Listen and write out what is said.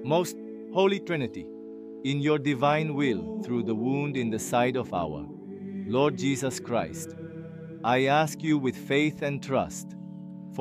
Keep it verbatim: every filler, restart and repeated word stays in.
Most Holy Trinity, in your divine will, through the wound in the side of our Lord Jesus Christ, I ask you with faith and trust